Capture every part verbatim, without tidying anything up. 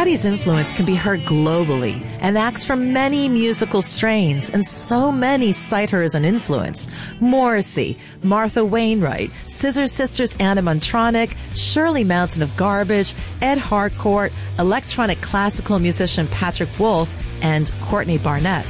Patti's influence can be heard globally and acts from many musical strains, and so many cite her as an influence. Morrissey, Martha Wainwright, Scissor Sisters Animatronic, Shirley Mountain of Garbage, Ed Harcourt, electronic classical musician Patrick Wolf, and Courtney Barnett.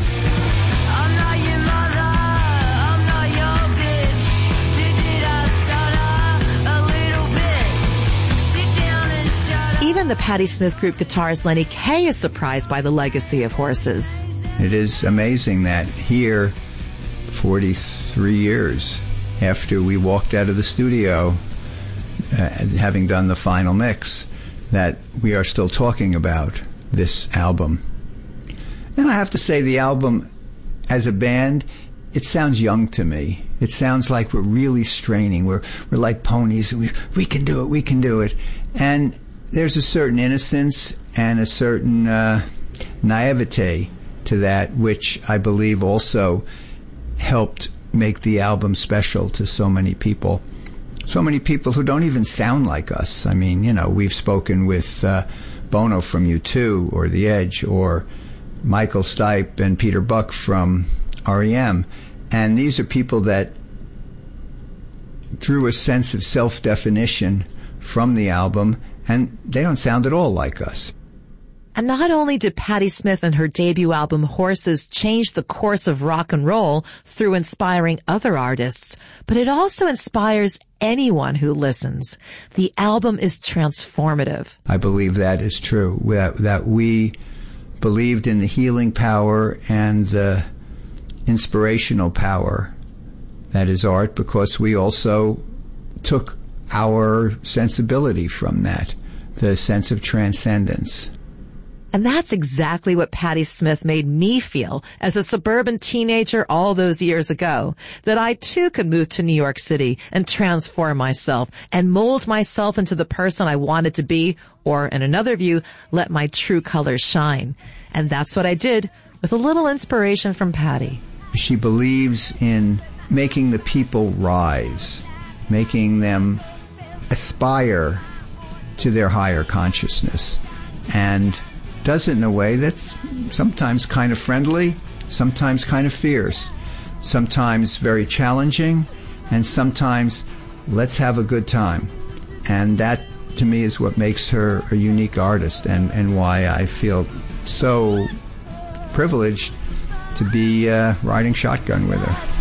Even the Patti Smith Group guitarist Lenny Kaye is surprised by the legacy of horses. It is amazing that here, forty-three years after we walked out of the studio, uh, having done the final mix, that we are still talking about this album. And I have to say, the album, as a band, it sounds young to me. It sounds like we're really straining. We're we're like ponies. We we can do it. We can do it. And there's a certain innocence and a certain uh, naivete to that, which I believe also helped make the album special to so many people. So many people who don't even sound like us. I mean, you know, we've spoken with uh, Bono from U two or The Edge, or Michael Stipe and Peter Buck from R E M. And these are people that drew a sense of self-definition from the album, and they don't sound at all like us. And not only did Patti Smith and her debut album Horses change the course of rock and roll through inspiring other artists, but it also inspires anyone who listens. The album is transformative. I believe that is true, that, that we believed in the healing power and the inspirational power that is art, because we also took our sensibility from that, the sense of transcendence. And that's exactly what Patti Smith made me feel as a suburban teenager all those years ago, that I too could move to New York City and transform myself and mold myself into the person I wanted to be, or in another view, let my true colors shine. And that's what I did, with a little inspiration from Patti. She believes in making the people rise, making them aspire to their higher consciousness, and does it in a way that's sometimes kind of friendly, sometimes kind of fierce, sometimes very challenging, and sometimes let's have a good time. And that, to me, is what makes her a unique artist, and, and why I feel so privileged to be uh, riding shotgun with her.